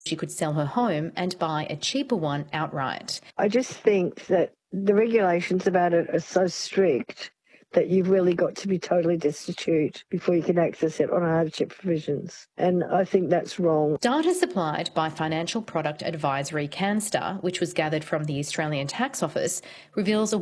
She could sell her home and buy a cheaper one outright. I just think that the regulations about it are so strict that you've really got to be totally destitute before you can access it on hardship provisions. And I think that's wrong. Data supplied by financial product advisory Canstar, which was gathered from the Australian Tax Office, reveals a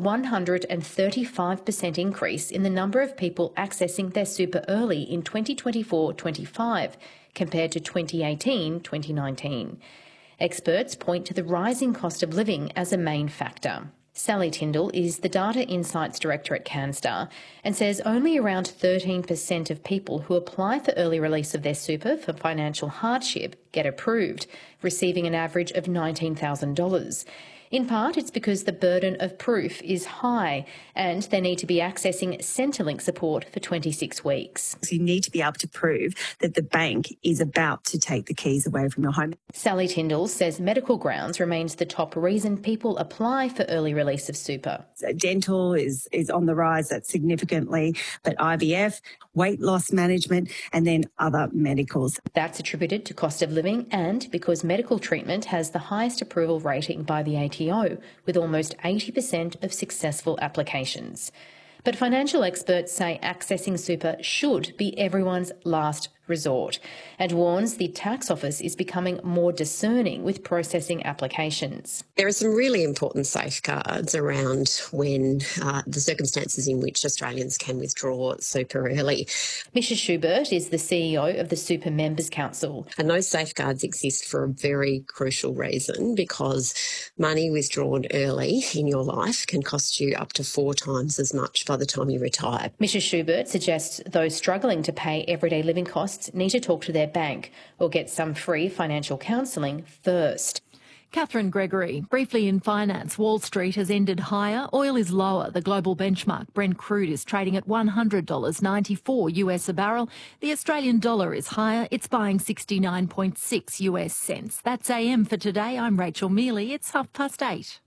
135% increase in the number of people accessing their super early in 2024-25 compared to 2018-2019. Experts point to the rising cost of living as a main factor. Sally Tyndall is the Data Insights Director at Canstar and says only around 13% of people who apply for early release of their super for financial hardship get approved, receiving an average of $19,000. In part, it's because the burden of proof is high and they need to be accessing Centrelink support for 26 weeks. So you need to be able to prove that the bank is about to take the keys away from your home. Sally Tyndall says medical grounds remains the top reason people apply for early release of super. Dental is on the rise, that's significantly, but IVF, weight loss management and then other medicals. That's attributed to cost of living and because medical treatment has the highest approval rating by the ATO, with almost 80% of successful applications. But financial experts say accessing super should be everyone's last resort and warns the Tax Office is becoming more discerning with processing applications. There are some really important safeguards around when the circumstances in which Australians can withdraw super early. Mrs Schubert is the CEO of the Super Members Council. And those safeguards exist for a very crucial reason, because money withdrawn early in your life can cost you up to 4 times as much by the time you retire. Mrs Schubert suggests those struggling to pay everyday living costs need to talk to their bank or get some free financial counselling first. Catherine Gregory. Briefly in finance, Wall Street has ended higher. Oil is lower. The global benchmark Brent crude is trading at $100.94 US a barrel. The Australian dollar is higher. It's buying 69.6 US cents. That's AM for today. I'm Rachel Mealy. It's 8:30.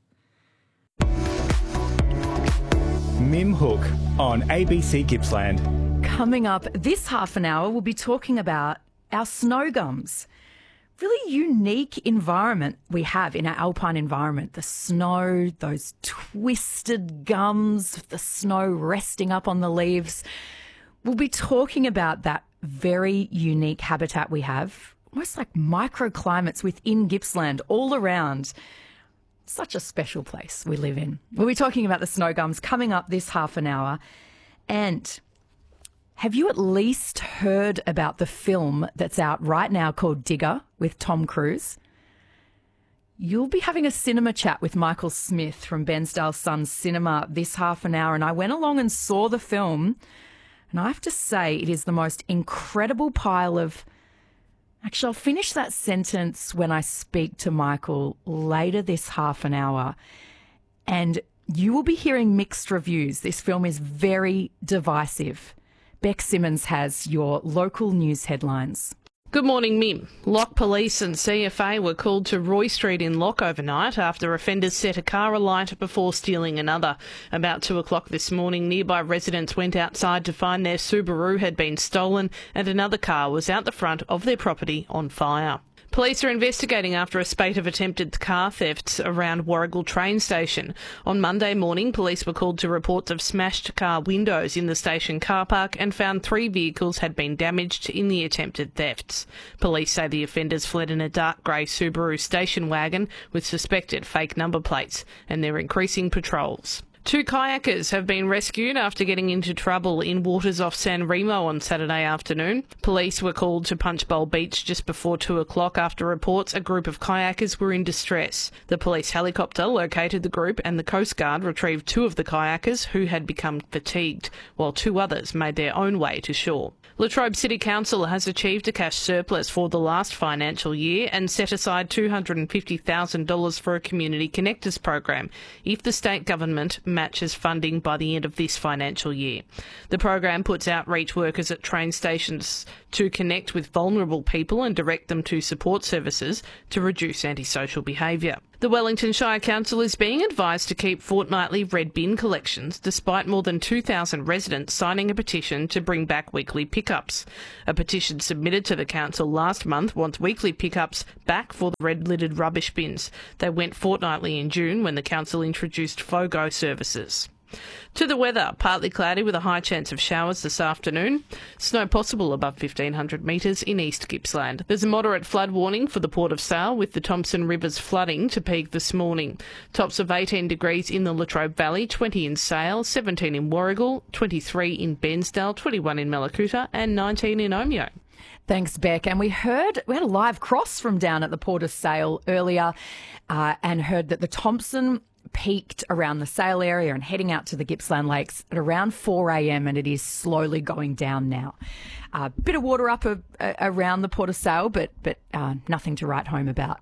Mim Hook on ABC Gippsland. Coming up this half an hour, we'll be talking about our snow gums. Really unique environment we have in our alpine environment. The snow, those twisted gums, the snow resting up on the leaves. We'll be talking about that very unique habitat we have, almost like microclimates within Gippsland all around. Such a special place we live in. We'll be talking about the snow gums coming up this half an hour. And have you at least heard about the film that's out right now called Digger with Tom Cruise? You'll be having a cinema chat with Michael Smith from Bensdale Sun Cinema this half an hour, and I went along and saw the film, and I have to say it is the most incredible pile of... Actually, I'll finish that sentence when I speak to Michael later this half an hour, and you will be hearing mixed reviews. This film is very divisive. Beck Simmons has your local news headlines. Good morning, Mim. Lock Police and CFA were called to Roy Street in Lock overnight after offenders set a car alight before stealing another. About 2 o'clock this morning, nearby residents went outside to find their Subaru had been stolen and another car was out the front of their property on fire. Police are investigating after a spate of attempted car thefts around Warrigal train station. On Monday morning, police were called to reports of smashed car windows in the station car park and found 3 vehicles had been damaged in the attempted thefts. Police say the offenders fled in a dark grey Subaru station wagon with suspected fake number plates, and they're increasing patrols. 2 kayakers have been rescued after getting into trouble in waters off San Remo on Saturday afternoon. Police were called to Punchbowl Beach just before 2 o'clock after reports a group of kayakers were in distress. The police helicopter located the group and the Coast Guard retrieved 2 of the kayakers who had become fatigued, while 2 others made their own way to shore. Latrobe City Council has achieved a cash surplus for the last financial year and set aside $250,000 for a Community Connectors program if the state government matches funding by the end of this financial year. The program puts outreach workers at train stations to connect with vulnerable people and direct them to support services to reduce antisocial behaviour. The Wellington Shire Council is being advised to keep fortnightly red bin collections despite more than 2,000 residents signing a petition to bring back weekly pickups. A petition submitted to the council last month wants weekly pickups back for the red-lidded rubbish bins. They went fortnightly in June when the council introduced FOGO services. To the weather, partly cloudy with a high chance of showers this afternoon. Snow possible above 1,500 metres in East Gippsland. There's a moderate flood warning for the Port of Sale with the Thompson River's flooding to peak this morning. Tops of 18 degrees in the Latrobe Valley, 20 in Sale, 17 in Warragul, 23 in Bensdale, 21 in Mallacoota and 19 in Omeo. Thanks, Beck. And we had a live cross from down at the Port of Sale earlier and heard that the Thompson peaked around the Sale area and heading out to the Gippsland Lakes at around 4 a.m. and it is slowly going down now. A bit of water up around the Port of Sale, but nothing to write home about.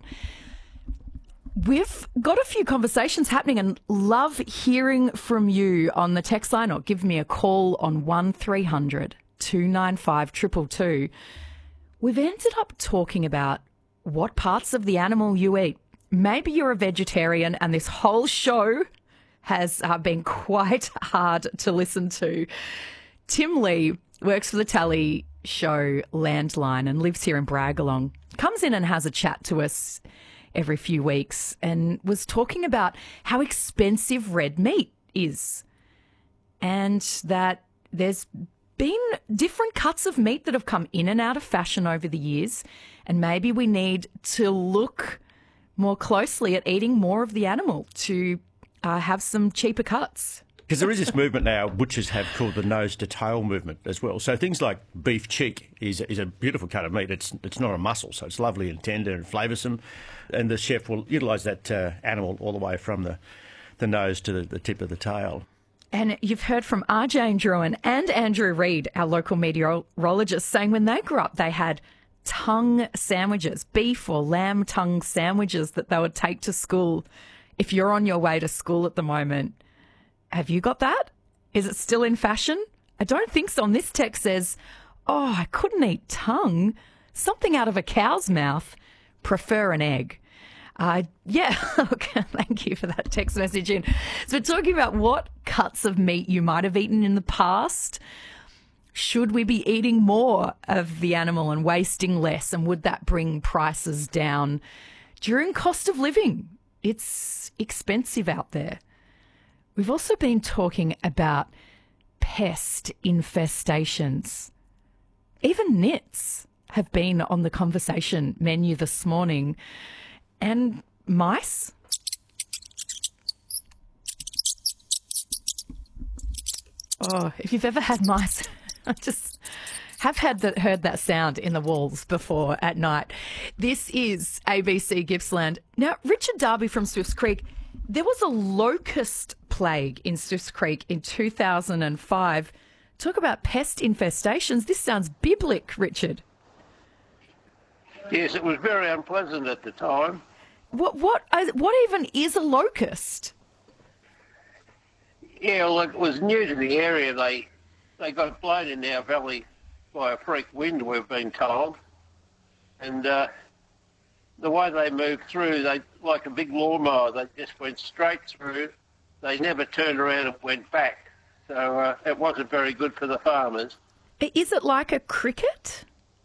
We've got a few conversations happening and love hearing from you on the text line or give me a call on 1300 295 222. We've ended up talking about what parts of the animal you eat. Maybe you're a vegetarian and this whole show has been quite hard to listen to. Tim Lee works for the Tally show Landline and lives here in Bragalong. Comes in and has a chat to us every few weeks and was talking about how expensive red meat is and that there's been different cuts of meat that have come in and out of fashion over the years and maybe we need to look more closely at eating more of the animal to have some cheaper cuts. Because there is this movement now, butchers have called the nose to tail movement as well. So things like beef cheek is a beautiful cut of meat. It's not a muscle, so it's lovely and tender and flavoursome. And the chef will utilise that animal all the way from the nose to the tip of the tail. And you've heard from RJ Druin and Andrew Reid, our local meteorologist, saying when they grew up they had tongue sandwiches, beef or lamb tongue sandwiches that they would take to school. If you're on your way to school at the moment, have you got that? Is it still in fashion? I don't think so. And this text says, oh, I couldn't eat tongue. Something out of a cow's mouth. Prefer an egg. Yeah, okay, thank you for that text message in. So we're talking about what cuts of meat you might have eaten in the past. Should we be eating more of the animal and wasting less? And would that bring prices down during cost of living? It's expensive out there. We've also been talking about pest infestations. Even nits have been on the conversation menu this morning. And mice. Oh, if you've ever had mice... I just have heard that sound in the walls before at night. This is ABC Gippsland. Now, Richard Darby from Swifts Creek, there was a locust plague in Swifts Creek in 2005. Talk about pest infestations. This sounds biblical, Richard. Yes, it was very unpleasant at the time. What even is a locust? Yeah, well, it was new to the area. They got blown in our valley by a freak wind, we've been told. And the way they moved through, they like a big lawnmower, they just went straight through. They never turned around and went back. So it wasn't very good for the farmers. Is it like a cricket?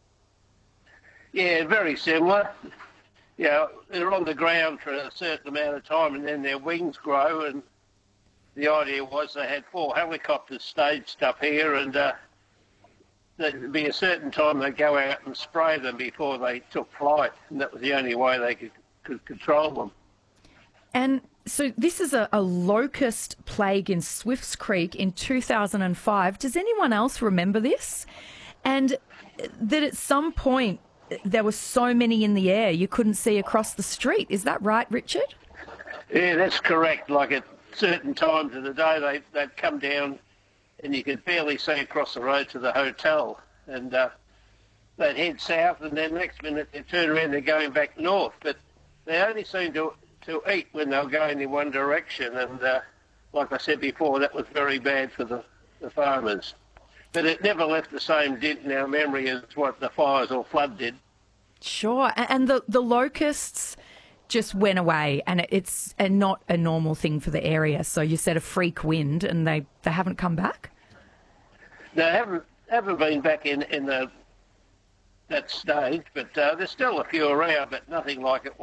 Yeah, very similar. Yeah, they're on the ground for a certain amount of time and then their wings grow, and the idea was they had 4 helicopters staged up here, and there'd be a certain time they'd go out and spray them before they took flight, and that was the only way they could control them. And so this is a locust plague in Swifts Creek in 2005. Does anyone else remember this? And that at some point there were so many in the air you couldn't see across the street. Is that right, Richard? Yeah, that's correct. Like at certain times of the day, they'd come down and you could barely see across the road to the hotel. And they'd head south, and then next minute they'd turn around and they're going back north. But they only seemed to eat when they were going in one direction. And like I said before, that was very bad for the farmers. But it never left the same dent in our memory as what the fires or flood did. Sure. And the locusts, just went away, and it's not a normal thing for the area. So you said a freak wind, and they haven't come back? They haven't been back in that stage, but there's still a few around, but nothing like it was.